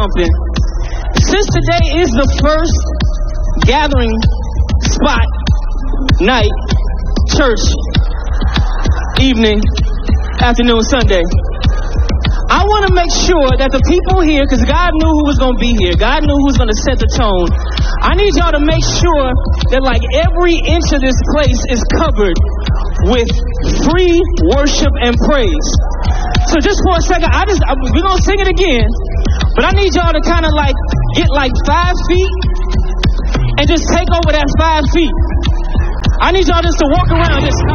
something. Since today is the first gathering spot, night, church, evening, afternoon, Sunday, I want to make sure that the people here, because God knew who was going to be here, God knew who was going to set the tone, I need y'all to make sure that like every inch of this place is covered with free worship and praise. So just for a second, we're going to sing it again, but I need y'all to kind of like get like 5 feet and just take over that 5 feet. I need y'all just to walk around this.